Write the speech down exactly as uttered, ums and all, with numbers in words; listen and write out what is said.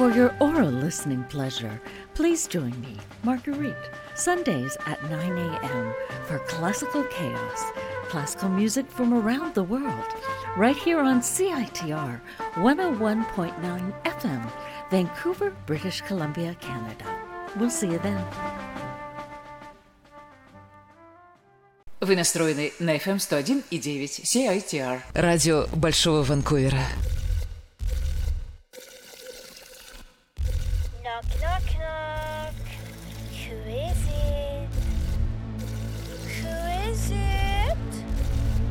For your oral listening pleasure, please join me, Marguerite, Sundays at nine a.m. for Classical Chaos, classical music from around the world, right here on C I T R one oh one point nine F M, Vancouver, British Columbia, Canada. We'll see you then. Вы настроены на эф эм сто один и девять си ай ти ар. Радио Большого Ванкувера. Knock, knock, knock.